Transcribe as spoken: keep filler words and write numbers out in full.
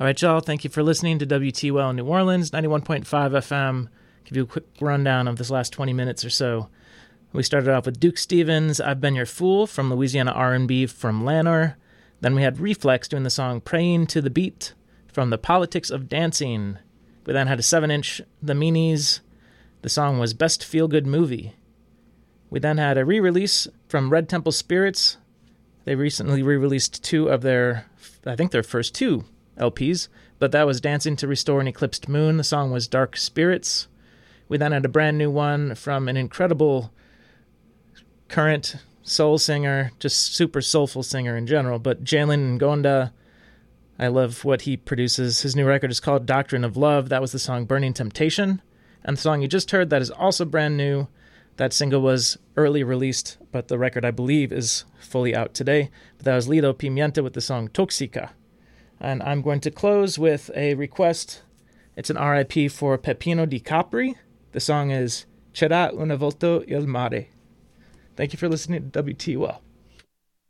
All right, y'all, thank you for listening to W T Well New Orleans, ninety-one point five F M. Give you a quick rundown of this last twenty minutes or so. We started off with Duke Stevens, I've Been Your Fool, from Louisiana R and B from Lanor. Then we had Reflex doing the song Praying to the Beat from The Politics of Dancing. We then had a seven-inch, The Meanies. The song was Best Feel Good Movie. We then had a re-release from Red Temple Spirits. They recently re-released two of their, I think their first two L Ps, but that was Dancing to Restore an Eclipsed Moon. The song was Dark Spirits. We then had a brand new one from an incredible current soul singer, just super soulful singer in general, but Jalen Ngonda. I love what he produces. His new record is called Doctrine of Love. That was the song Burning Temptation. And the song you just heard, that is also brand new. That single was early released, but the record, I believe, is fully out today. But that was Lido Pimienta with the song Toxica. And I'm going to close with a request. It's an R I P for Peppino Di Capri. The song is C'era una volta il mare. Thank you for listening to W T Well.